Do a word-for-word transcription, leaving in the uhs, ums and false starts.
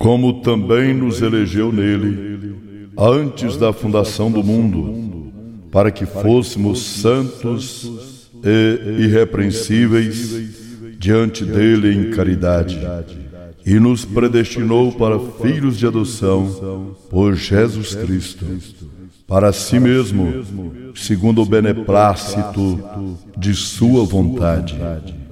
como também nos elegeu nele, antes da fundação do mundo, para que fôssemos santos e irrepreensíveis diante dele em caridade, e nos predestinou para filhos de adoção por Jesus Cristo, para si mesmo, segundo o beneplácito de sua vontade,